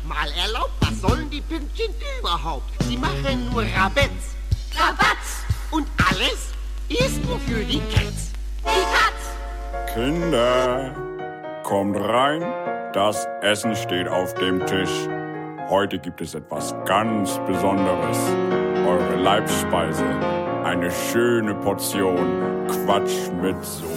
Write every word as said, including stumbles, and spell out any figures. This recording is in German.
Mal erlaubt, was sollen die Pünktchen überhaupt? Sie machen nur Rabetz. Rabatz. Und alles ist nur für die Cats. Die Katz. Kinder, kommt rein, das Essen steht auf dem Tisch. Heute gibt es etwas ganz Besonderes. Eure Leibspeise, eine schöne Portion Quatsch mit Soße.